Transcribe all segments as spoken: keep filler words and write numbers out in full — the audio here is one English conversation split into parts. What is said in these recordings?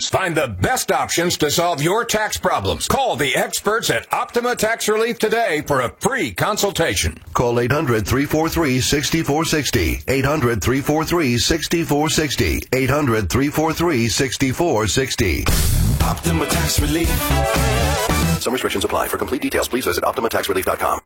solutions. Find the best options to solve your tax problems. Call the experts at Optima Tax Relief today for a free consultation. Call eight hundred, three four three, six four six zero. eight hundred, three four three, six four six zero. eight hundred, three four three, six four six zero. Optima Tax Relief. Some restrictions apply. For complete details, please visit optima tax relief dot com.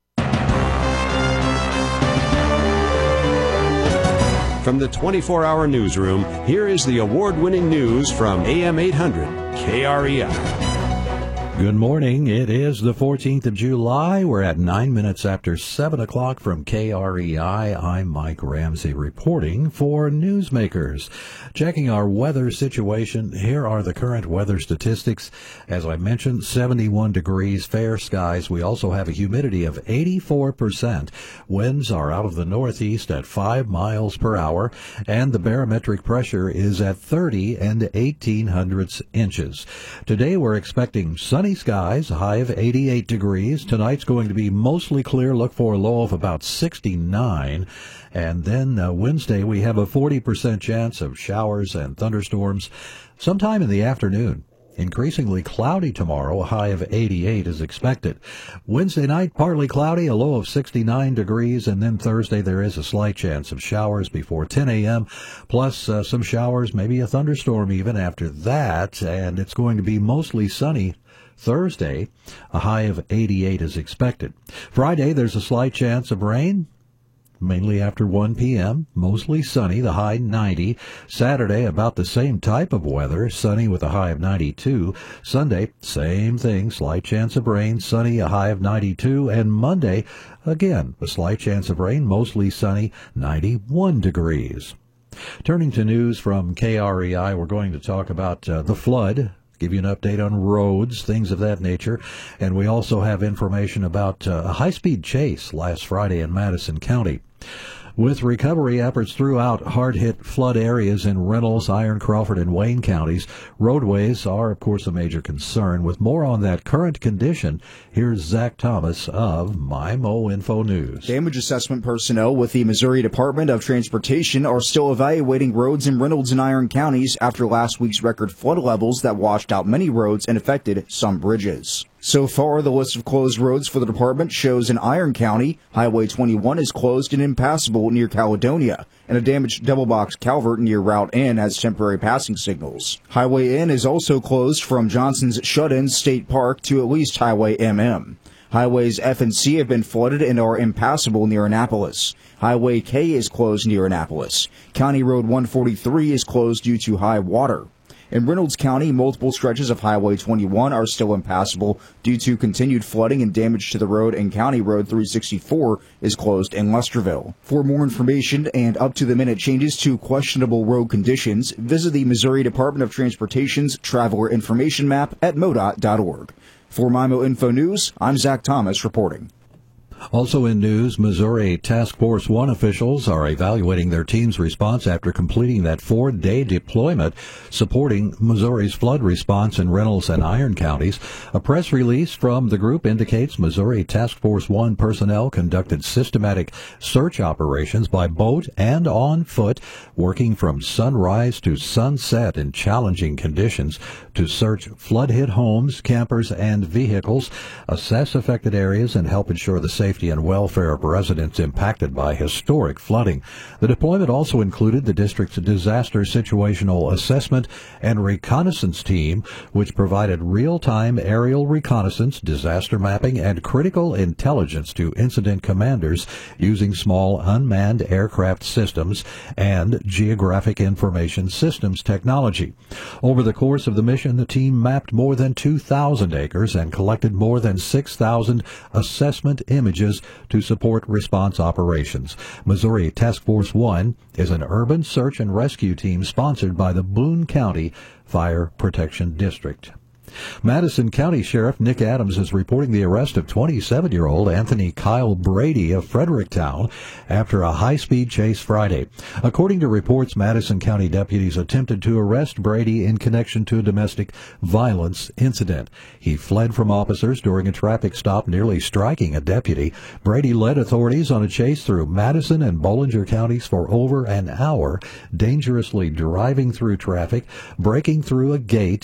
From the twenty-four hour newsroom, here is the award-winning news from A M eight hundred K R E I. Good morning. It is the fourteenth of July. We're at nine minutes after seven o'clock from K R E I. I'm Mike Ramsey reporting for Newsmakers. Checking our weather situation, here are the current weather statistics. As I mentioned, seventy-one degrees, fair skies. We also have a humidity of eighty-four percent. Winds are out of the northeast at five miles per hour, and the barometric pressure is at thirty and eighteen hundredths inches. Today we're expecting sunny skies, a high of eighty-eight degrees. Tonight's going to be mostly clear. Look for a low of about sixty-nine. And then uh, Wednesday, we have a forty percent chance of showers and thunderstorms sometime in the afternoon. Increasingly cloudy tomorrow, a high of eighty-eight is expected. Wednesday night, partly cloudy, a low of sixty-nine degrees, and then Thursday there is a slight chance of showers before ten a.m., plus uh, some showers, maybe a thunderstorm even after that, and it's going to be mostly sunny. Thursday, a high of eighty-eight is expected. Friday, there's a slight chance of rain, mainly after one p.m., mostly sunny, the high ninety. Saturday, about the same type of weather, sunny with a high of ninety-two. Sunday, same thing, slight chance of rain, sunny, a high of ninety-two. And Monday, again, a slight chance of rain, mostly sunny, ninety-one degrees. Turning to news from K R E I, we're going to talk about uh, the flood. Give you an update on roads, things of that nature. And we also have information about uh, a high-speed chase last Friday in Madison County. With recovery efforts throughout hard-hit flood areas in Reynolds, Iron, Crawford, and Wayne counties, roadways are, of course, a major concern. With more on that current condition, here's Zach Thomas of My Mo Info News. Damage assessment personnel with the Missouri Department of Transportation are still evaluating roads in Reynolds and Iron counties after last week's record flood levels that washed out many roads and affected some bridges. So far, the list of closed roads for the department shows in Iron County, Highway twenty-one is closed and impassable near Caledonia, and a damaged double-box culvert near Route N has temporary passing signals. Highway N is also closed from Johnson's Shut-In State Park to at least Highway M M. Highways F and C have been flooded and are impassable near Annapolis. Highway K is closed near Annapolis. County Road one forty-three is closed due to high water. In Reynolds County, multiple stretches of Highway twenty-one are still impassable due to continued flooding and damage to the road, and County Road three sixty-four is closed in Lesterville. For more information and up-to-the-minute changes to questionable road conditions, visit the Missouri Department of Transportation's Traveler Information Map at M O D O T dot org. For My Mo Info News, I'm Zach Thomas reporting. Also in news, Missouri Task Force One officials are evaluating their team's response after completing that four-day deployment supporting Missouri's flood response in Reynolds and Iron counties. A press release from the group indicates Missouri Task Force One personnel conducted systematic search operations by boat and on foot, working from sunrise to sunset in challenging conditions to search flood-hit homes, campers, and vehicles, assess affected areas, and help ensure the safety and welfare of residents impacted by historic flooding. The deployment also included the district's disaster situational assessment and reconnaissance team, which provided real-time aerial reconnaissance, disaster mapping, and critical intelligence to incident commanders using small unmanned aircraft systems and geographic information systems technology. Over the course of the mission, the team mapped more than two thousand acres and collected more than six thousand assessment images to support response operations. Missouri Task Force One is an urban search and rescue team sponsored by the Boone County Fire Protection District. Madison County Sheriff Nick Adams is reporting the arrest of twenty-seven-year-old Anthony Kyle Brady of Fredericktown after a high-speed chase Friday. According to reports, Madison County deputies attempted to arrest Brady in connection to a domestic violence incident. He fled from officers during a traffic stop, nearly striking a deputy. Brady led authorities on a chase through Madison and Bollinger counties for over an hour, dangerously driving through traffic, breaking through a gate,